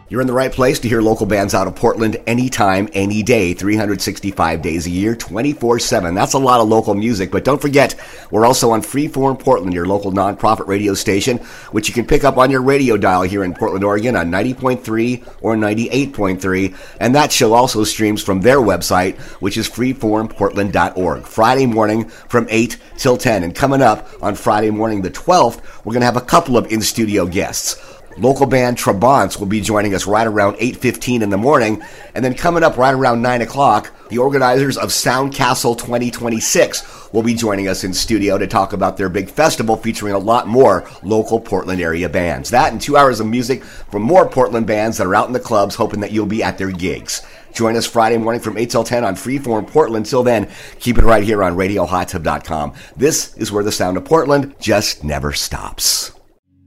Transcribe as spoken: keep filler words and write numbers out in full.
You're in the right place to hear local bands out of Portland anytime, any day, three hundred sixty-five days a year, twenty-four seven. That's a lot of local music, but don't forget, we're also on Freeform Portland, your local nonprofit radio station, which you can pick up on your radio dial here in Portland, Oregon on ninety point three or ninety-eight point three, and that show also streams from their website, which is freeform portland dot org. Friday morning from eight till ten, and coming up on Friday morning the twelfth, we're going to have a couple of in-studio guests. Local band Trabants will be joining us right around eight fifteen in the morning. And then coming up right around nine o'clock, the organizers of Sound Castle twenty twenty-six will be joining us in studio to talk about their big festival featuring a lot more local Portland area bands. That and two hours of music from more Portland bands that are out in the clubs hoping that you'll be at their gigs. Join us Friday morning from eight till ten on Freeform Portland. Till then, keep it right here on radio hot tub dot com. This is where the sound of Portland just never stops.